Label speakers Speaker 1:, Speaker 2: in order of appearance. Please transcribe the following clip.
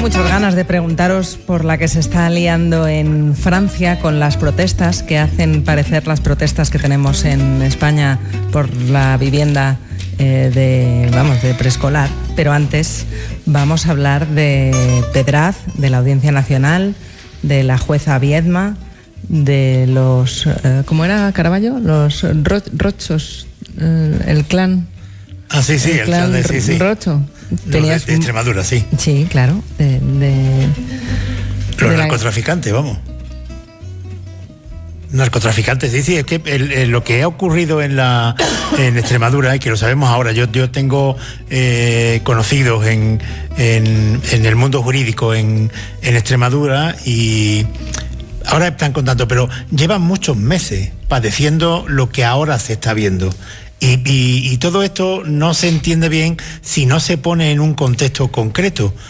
Speaker 1: muchas ganas de preguntaros por la que se está liando en Francia con las protestas que hacen parecer las protestas que tenemos en España por la vivienda de preescolar. Pero antes vamos a hablar de Pedraz, de la Audiencia Nacional, de la jueza Viedma, de los... ¿cómo era Caraballo? Los Rochos, el clan...
Speaker 2: Ah, sí, el clan de
Speaker 1: Rocho.
Speaker 2: De Extremadura, sí.
Speaker 1: Sí, claro.
Speaker 2: Los narcotraficantes, vamos. Narcotraficantes, sí, es que lo que ha ocurrido en Extremadura, y que lo sabemos ahora, yo tengo conocidos en el mundo jurídico en Extremadura, y ahora están contando, pero llevan muchos meses padeciendo lo que ahora se está viendo. Y todo esto no se entiende bien si no se pone en un contexto concreto.